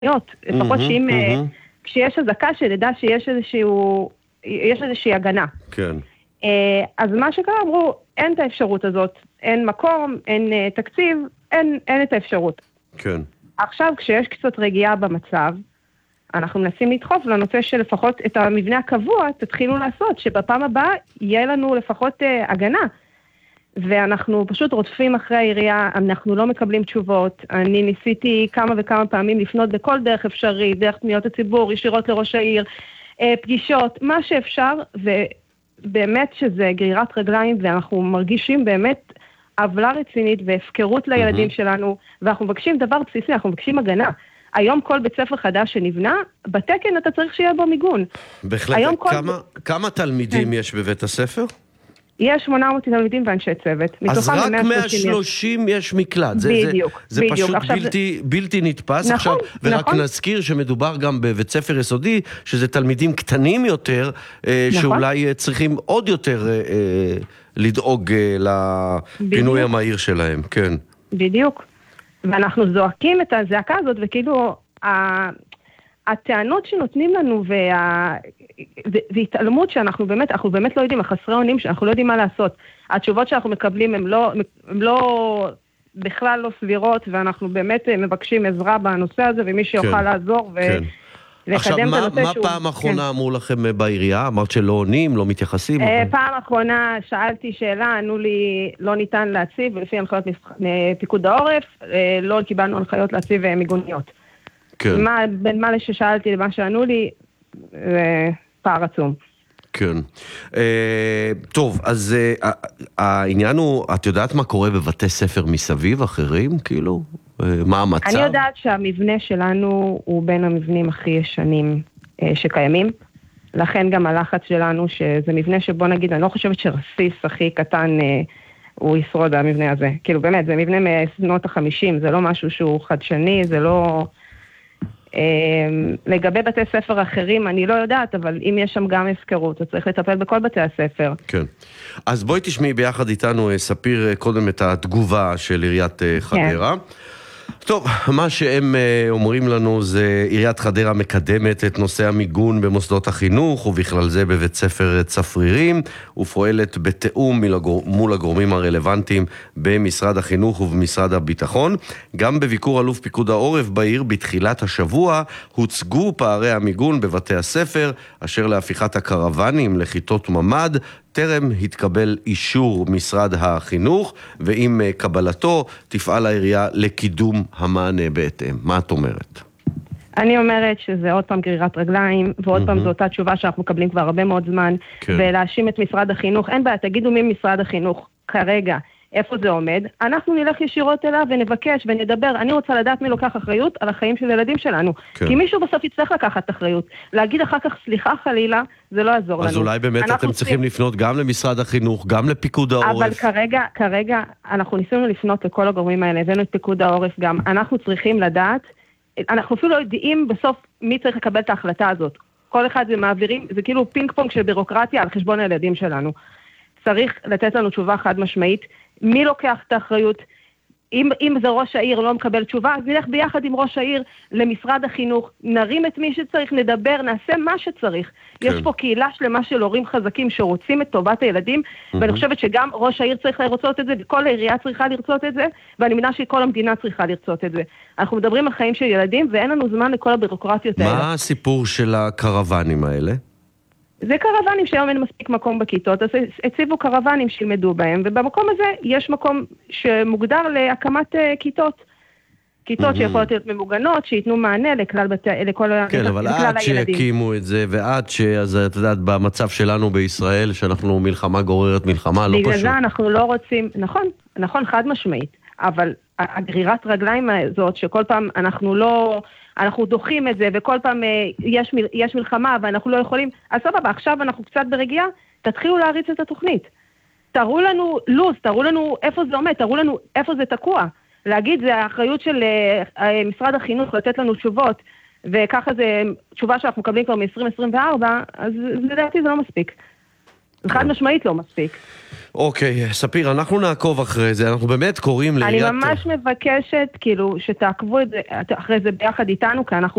מיגוניות, לפחות שאם, כשיש הזקה, שנדע שיש איזושהי הגנה. כן. אז מה שקרה, אמרו, אין את האפשרות הזאת, אין מקום, אין תקציב, אין את האפשרות. כן. עכשיו, כשיש קצת רגיעה במצב, אנחנו מנסים לדחוף לנושא שלפחות את המבנה הקבוע תתחילו לעשות, שבפעם הבאה יהיה לנו לפחות הגנה. ואנחנו פשוט רודפים אחרי העירייה, אנחנו לא מקבלים תשובות. אני ניסיתי כמה וכמה פעמים לפנות בכל דרך אפשרי, דרך פניות הציבור, ישירות לראש העיר, פגישות, מה שאפשר, ובאמת שזה גרירת רגליים, ואנחנו מרגישים באמת עוולה רצינית והפקרות לילדים שלנו, ואנחנו מבקשים דבר בסיסי, אנחנו מבקשים הגנה. היום כל בית ספר חדש שנבנה, בתקן אתה צריך שיהיה בו מיגון. בהחלט, כמה תלמידים יש בבית הספר? יש 800 תלמידים ואנשי צוות. אז רק 130 יש מקלט. בדיוק. זה פשוט בלתי נתפס. עכשיו, ורק נזכיר שמדובר גם בבית ספר יסודי, שזה תלמידים קטנים יותר, שאולי צריכים עוד יותר לדאוג לפינוי המהיר שלהם. כן. בדיוק. ואנחנו זועקים את הזעקה הזאת, וכאילו הטענות שנותנים לנו והתעלמות שאנחנו באמת לא יודעים, החסרי אונים שאנחנו לא יודעים מה לעשות. התשובות שאנחנו מקבלים הן לא בכלל לא סבירות, ואנחנו באמת מבקשים עזרה בנושא הזה, ומי שיוכל לעזור עכשיו, מה פעם אחרונה אמרו לכם בעירייה? אמרת שלא עונים, לא מתייחסים? פעם אחרונה שאלתי שאלה, ענו לי לא ניתן להציב, ולפי הנחיות פיקוד העורף, לא קיבלנו הנחיות להציב מיגוניות. בין מה ששאלתי למה שענו לי, פער עצום. כן. טוב, אז העניין הוא, את יודעת מה קורה בבתי ספר מסביב אחרים? כאילו, מה המצב? אני יודעת שהמבנה שלנו הוא בין המבנים הכי ישנים שקיימים. לכן גם הלחץ שלנו, שזה מבנה שבוא נגיד, אני לא חושבת שרסיס הכי קטן הוא ישרוד המבנה הזה. כאילו באמת, זה מבנה משנות ה-50, זה לא משהו שהוא חדשני, זה לא... לגבי בתי ספר אחרים אני לא יודעת, אבל אם יש שם גם הפקרות, אז צריך לטפל בכל בתי הספר. כן. אז בואי תשמעי ביחד איתנו, ספיר קודם את התגובה של עיריית חדרה. טוב, מה שהם אומרים לנו זה עיריית חדרה מקדמת את נושא המיגון במוסדות החינוך ובכלל זה בבית ספר צפרירים, ופועלת בתאום מול הגורמים הרלוונטיים במשרד החינוך ובמשרד הביטחון. גם בביקור אלוף פיקוד העורף בעיר בתחילת השבוע הוצגו פערי המיגון בבתי הספר, אשר להפיכת הקרוונים לכיתות ממד טרם התקבל אישור משרד החינוך, ועם קבלתו תפעל העירייה לקידום המענה בהתאם. מה את אומרת? אני אומרת שזה עוד פעם גרירת רגליים, ועוד פעם זו אותה תשובה שאנחנו מקבלים כבר הרבה מאוד זמן, ולהאשים את משרד החינוך. אין בעיה, תגידו מי משרד החינוך כרגע, איפה זה עומד, אנחנו נלך ישירות אליו ונבקש ונדבר. אני רוצה לדעת מי לוקח אחריות על החיים של ילדים שלנו. כי מישהו בסוף יצטרך לקחת אחריות. להגיד אחר כך סליחה חלילה, זה לא יעזור לנו. אז אולי באמת אתם צריכים לפנות גם למשרד החינוך, גם לפיקוד העורף. אבל כרגע אנחנו ניסינו לפנות לכל הגורמים האלה, הבאנו את פיקוד העורף גם. אנחנו צריכים לדעת, אנחנו אפילו לא יודעים בסוף מי צריך לקבל את ההחלטה הזאת. כל אחד זה מעבירים, זה כאילו פינג פונג של בירוקרטיה על חשבון הילדים שלנו. צריך לתת לנו תשובה חד משמעית, מי לוקח את האחריות, אם זה ראש העיר לא מקבל תשובה, אז נלך ביחד עם ראש העיר למשרד החינוך, נרים את מי שצריך, נדבר, נעשה מה שצריך. יש פה קהילה שלמה של הורים חזקים שרוצים את טובת הילדים, ואני חושבת שגם ראש העיר צריך לרצות את זה, וכל העירייה צריכה לרצות את זה, ואני מבינה שכל המדינה צריכה לרצות את זה. אנחנו מדברים על חיים של ילדים, ואין לנו זמן לכל הבירוקרטיות האלה. מה הסיפור של הקרוונים האלה? זה קרוונים שהיום אין מספיק מקום בכיתות, אז הציבו קרוונים שילמדו בהם, ובמקום הזה יש מקום שמוגדר להקמת כיתות. כיתות שיכולות להיות ממוגנות, שיתנו מענה לכל הילדים. כן, אבל עד שיקימו את זה, ועד אז את יודעת, במצב שלנו בישראל, שאנחנו מלחמה גוררת מלחמה, לא פשוט. בגלל זה אנחנו לא רוצים, נכון, חד משמעית, אבל הגרירת רגליים הזאת, שכל פעם אנחנו דוחים את זה, וכל פעם יש מלחמה, ואנחנו לא יכולים, אז סבבה, עכשיו אנחנו קצת ברגיעה, תתחילו להריץ את התוכנית. תראו לנו לו"ז, תראו לנו איפה זה עומד, תראו לנו איפה זה תקוע. להגיד, זה האחריות של משרד החינוך לתת לנו תשובות, וככה זה תשובה שאנחנו מקבלים כבר מ-2024, אז לדעתי זה לא מספיק. זה חד משמעית לא מספיק. אוקיי, ספיר, אנחנו נעקוב אחרי זה, אנחנו באמת קוראים לעיריית... אני ממש מבקשת, כאילו, שתעקבו את זה, אחרי זה ביחד איתנו, כי אנחנו